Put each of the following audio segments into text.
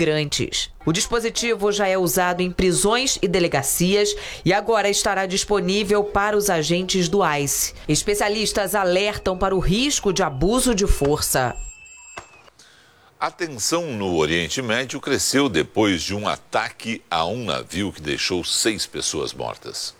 migrantes. O dispositivo já é usado em prisões e delegacias e agora estará disponível para os agentes do ICE. Especialistas alertam para o risco de abuso de força. A tensão no Oriente Médio cresceu depois de um ataque a um navio que deixou 6 pessoas mortas.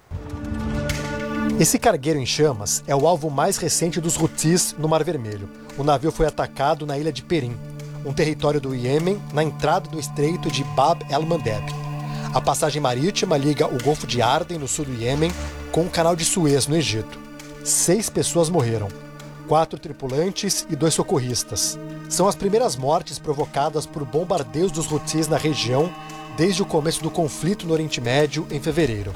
Esse cargueiro em chamas é o alvo mais recente dos Houthis no Mar Vermelho. O navio foi atacado na ilha de Perim, um território do Iêmen, na entrada do estreito de Bab el-Mandeb. A passagem marítima liga o Golfo de Aden, no sul do Iêmen, com o Canal de Suez, no Egito. 6 pessoas morreram, 4 tripulantes e 2 socorristas. São as primeiras mortes provocadas por bombardeios dos Houthis na região desde o começo do conflito no Oriente Médio, em fevereiro.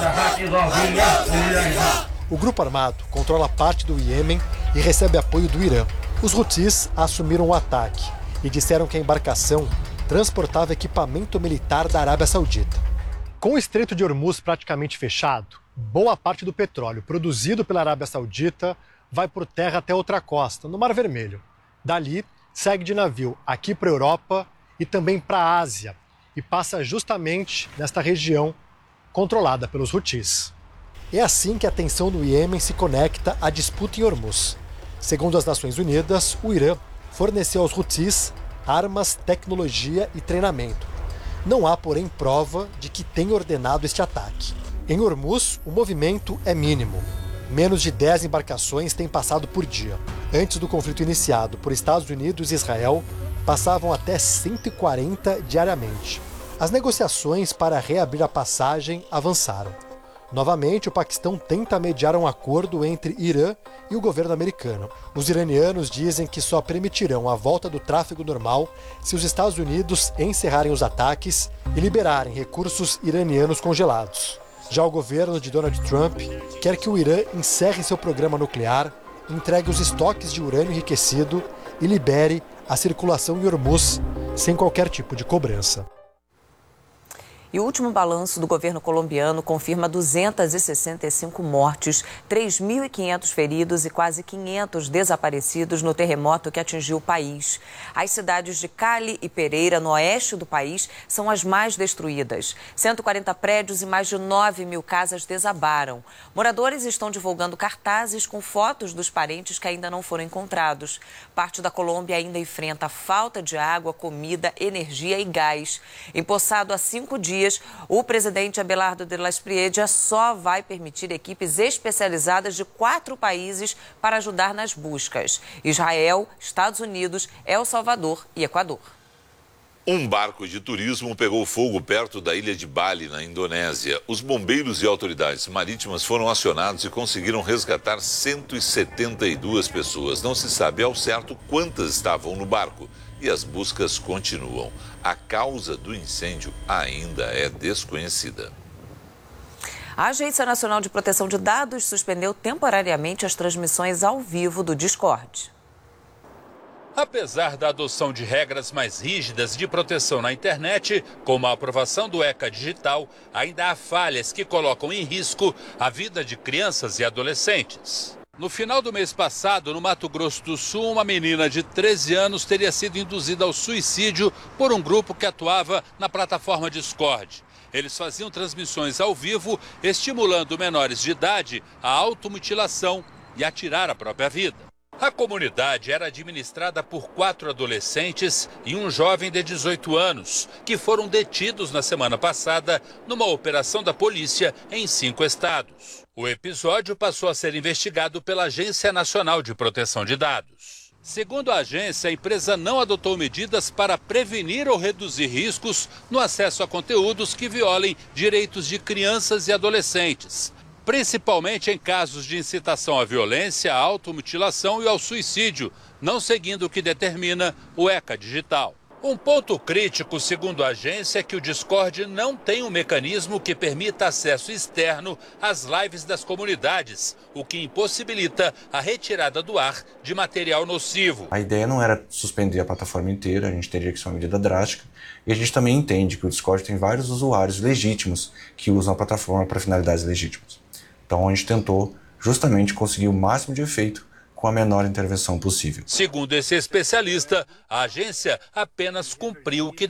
O grupo armado controla parte do Iêmen e recebe apoio do Irã. Os Houthis assumiram o ataque e disseram que a embarcação transportava equipamento militar da Arábia Saudita. Com o Estreito de Hormuz praticamente fechado, boa parte do petróleo produzido pela Arábia Saudita vai por terra até outra costa, no Mar Vermelho. Dali, segue de navio aqui para a Europa e também para a Ásia, e passa justamente nesta região controlada pelos Houthis. É assim que a tensão no Iêmen se conecta à disputa em Hormuz. Segundo as Nações Unidas, o Irã forneceu aos Houthis armas, tecnologia e treinamento. Não há, porém, prova de que tenha ordenado este ataque. Em Hormuz, o movimento é mínimo. Menos de 10 embarcações têm passado por dia. Antes do conflito iniciado por Estados Unidos e Israel, passavam até 140 diariamente. As negociações para reabrir a passagem avançaram. Novamente, o Paquistão tenta mediar um acordo entre Irã e o governo americano. Os iranianos dizem que só permitirão a volta do tráfego normal se os Estados Unidos encerrarem os ataques e liberarem recursos iranianos congelados. Já o governo de Donald Trump quer que o Irã encerre seu programa nuclear, entregue os estoques de urânio enriquecido e libere a circulação em Hormuz sem qualquer tipo de cobrança. E o último balanço do governo colombiano confirma 265 mortes, 3.500 feridos e quase 500 desaparecidos no terremoto que atingiu o país. As cidades de Cali e Pereira, no oeste do país, são as mais destruídas. 140 prédios e mais de 9.000 casas desabaram. Moradores estão divulgando cartazes com fotos dos parentes que ainda não foram encontrados. Parte da Colômbia ainda enfrenta falta de água, comida, energia e gás. Empossado há 5 dias, o presidente Abelardo de la Espriella só vai permitir equipes especializadas de 4 países para ajudar nas buscas: Israel, Estados Unidos, El Salvador e Equador. Um barco de turismo pegou fogo perto da ilha de Bali, na Indonésia. Os bombeiros e autoridades marítimas foram acionados e conseguiram resgatar 172 pessoas. Não se sabe ao certo quantas estavam no barco e as buscas continuam. A causa do incêndio ainda é desconhecida. A Agência Nacional de Proteção de Dados suspendeu temporariamente as transmissões ao vivo do Discord. Apesar da adoção de regras mais rígidas de proteção na internet, como a aprovação do ECA digital, ainda há falhas que colocam em risco a vida de crianças e adolescentes. No final do mês passado, no Mato Grosso do Sul, uma menina de 13 anos teria sido induzida ao suicídio por um grupo que atuava na plataforma Discord. Eles faziam transmissões ao vivo, estimulando menores de idade à automutilação e a tirar a própria vida. A comunidade era administrada por 4 adolescentes e um jovem de 18 anos, que foram detidos na semana passada numa operação da polícia em 5 estados. O episódio passou a ser investigado pela Agência Nacional de Proteção de Dados. Segundo a agência, a empresa não adotou medidas para prevenir ou reduzir riscos no acesso a conteúdos que violem direitos de crianças e adolescentes, principalmente em casos de incitação à violência, à automutilação e ao suicídio, não seguindo o que determina o ECA digital. Um ponto crítico, segundo a agência, é que o Discord não tem um mecanismo que permita acesso externo às lives das comunidades, o que impossibilita a retirada do ar de material nocivo. A ideia não era suspender a plataforma inteira, a gente teria que ser uma medida drástica, e a gente também entende que o Discord tem vários usuários legítimos que usam a plataforma para finalidades legítimas. Então a gente tentou justamente conseguir o máximo de efeito com a menor intervenção possível. Segundo esse especialista, a agência apenas cumpriu o que